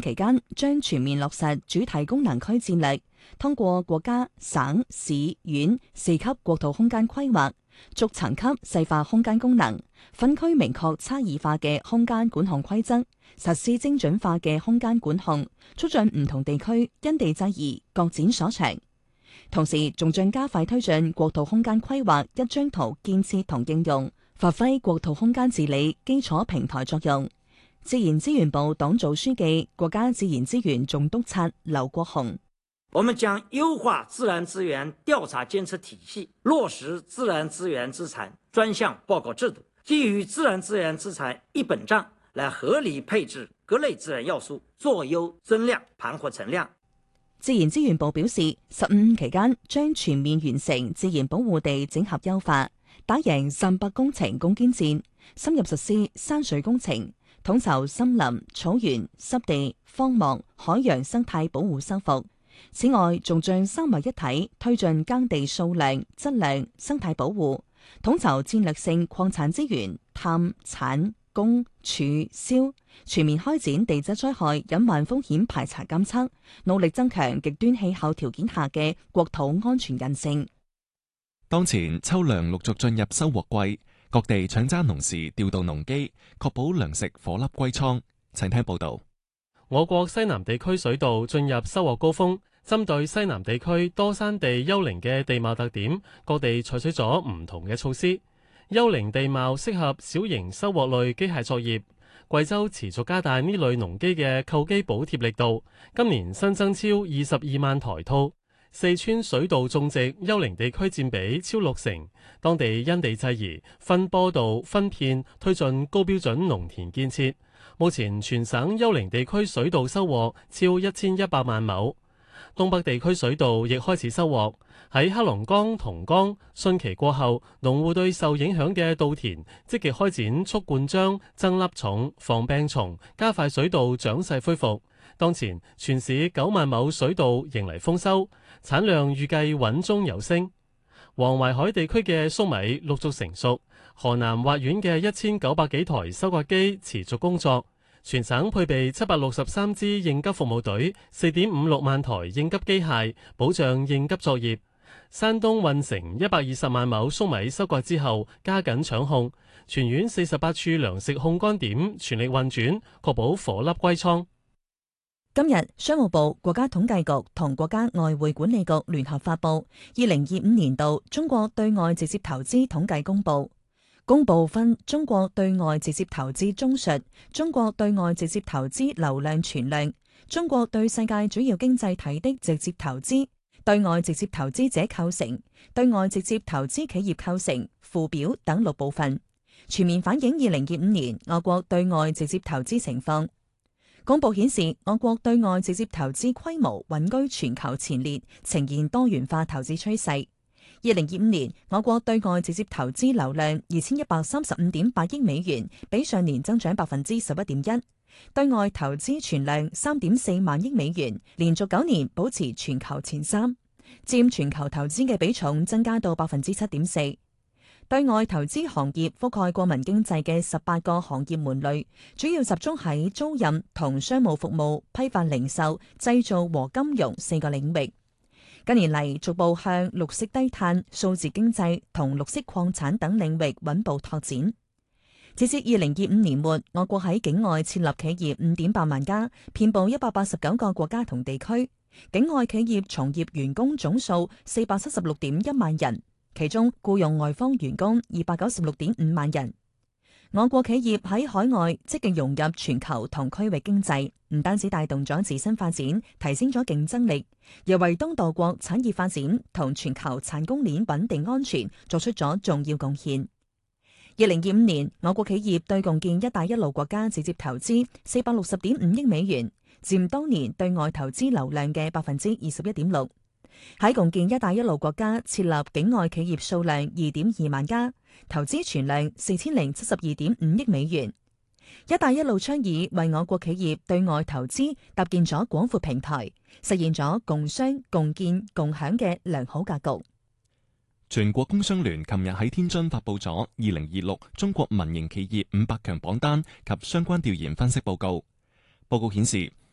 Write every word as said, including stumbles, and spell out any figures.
期間將全面落實主題功能區戰略，通過國家、省、市、縣四級國土空間規劃，逐層級細化空間功能，分區明確差異化嘅空間管控規則，實施精準化嘅空間管控，促進唔同地區因地制宜，各展所長。同時，仲將加快推進國土空間規劃一張圖建設同應用，發揮國土空間治理基礎平台作用。自然資源部黨組書記、國家自然資源總督察劉國雄： 我們將優化自然資源調查監測體系，落實自然資源資產專項報告制度，基於自然資源資產一本賬來合理配置各類自然要素，做優增量，盤活存量。 自然資源部表示，十五期間將全面完成自然保護地整合優化，打贏三百工程攻堅戰，深入實施山水工程，統籌森林、草原、濕地、荒漠、海洋生態保護修復。此外，仲將三位一體推進耕地數量、質量、生態保護，統籌戰略性礦產資源探、產、供、儲、銷，全面開展地質災害隱患風險排查監測，努力增強極端氣候條件下嘅國土安全韌性。 當前秋糧陸續進入收穫季，各地搶揸農時調度農機，確保糧食顆粒歸倉。請聽報道。 我國西南地區水稻進入收穫高峰，針對西南地區多山地丘陵嘅地貌特點，各地採取咗唔同嘅措施。丘陵地貌適合小型收穫類機械作業，貴州持續加大呢類農機嘅購機補貼力度，今年新增超二十二萬台套。四川水稻種植丘陵地區佔比超六成，當地因地制宜，分坡道、分片推進高標準農田建設。目前全省丘陵地區水稻收穫超一千一百萬畝，東北地區水稻亦開始收穫。喺黑龍江同江汛期過後，農戶對受影響嘅稻田積極開展促灌漿、增粒蟲、防病蟲，加快水稻長勢恢復。當前全市九萬畝水稻迎嚟豐收，產量預計穩中有升。黃淮海地區嘅粟米陸續成熟，河南挖縣嘅一千九百幾台收割機持續工作，全省配備七百六十三支應急服務隊，四點五六萬台應急機械，保障應急作業。山東運城一百二十萬畝粟米收割之後，加緊搶控，全縣四十八處糧食控乾點全力運轉，確保顆粒歸倉。 今日，商務部、國家統計局同國家外匯管理局聯合發布二零二五年度中國對外直接投資統計公報。公報分中國對外直接投資綜述、中國對外直接投資流量存量、中國對世界主要經濟體的直接投資、對外直接投資者構成、對外直接投資企業構成附表等六部分，全面反映二零二五年我國對外直接投資情況。公報顯示，我國對外直接投資規模穩居全球前列，呈現多元化投資趨勢。二零二五年，我國對外直接投資流量二千一百三十五點八億美元，比上年增長百分之十一點一；對外投資存量三點四萬億美元，連續九年保持全球前三，佔全球投資嘅比重增加到百分之七點四。對外投資行業覆蓋國民經濟嘅十八個行業門類，主要集中喺租賃同商務服務、批發零售、製造和金融四個領域。近年嚟，逐步向綠色低碳、數字經濟同綠色礦產等領域穩步拓展。截至二零二五年末，我國喺境外設立企業五點八萬家，遍佈一百八十九個國家同地區。境外企業從業員工總數四百七十六點一萬人。其中僱用外方員工二百九十六點五萬人。我國企業喺海外積極融入全球同區域經濟，唔單止帶動咗自身發展，提升咗競爭力，又為東道國產業發展同全球產供鏈穩定安全作出咗重要貢獻。二零二五年，我國企業對共建“一帶一路”國家直接投資四百六十點五億美元，佔當年對外投資流量嘅百分之二十一點六。喺共建“一帶一路”國家設立境外企業數量二點二萬家，投資存量四千零七十二點五億美元。“一帶一路”倡議為我國企業對外投資搭建咗廣闊平台，實現咗共商、共建、共享嘅良好格局。 全國工商聯琴日喺天津發布咗二零二六中國民營企業五百強榜單及相關調研分析報告。報告顯示，